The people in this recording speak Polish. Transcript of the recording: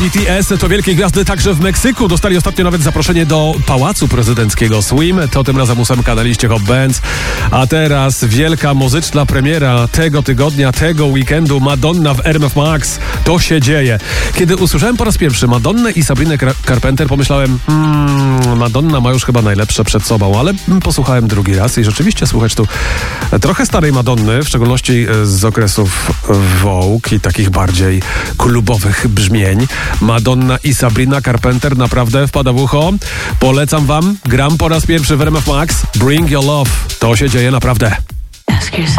BTS to wielkie gwiazdy także w Meksyku. Dostali ostatnio nawet zaproszenie do Pałacu Prezydenckiego Swim. To tym razem 8 na liście Hot Bands. A teraz wielka muzyczna premiera tego tygodnia, tego weekendu. Madonna w RMF Max. To się dzieje. Kiedy usłyszałem po raz pierwszy Madonnę i Sabrinę Carpenter, pomyślałem, Madonna ma już chyba najlepsze przed sobą, ale posłuchałem drugi raz i rzeczywiście słuchać tu trochę starej Madonny, w szczególności z okresów Vogue i takich bardziej klubowych brzmień. Madonna i Sabrina Carpenter naprawdę wpada w ucho. Polecam wam, gram po raz pierwszy w RMF Max. Bring Your Love. To się dzieje naprawdę. Ask yourself.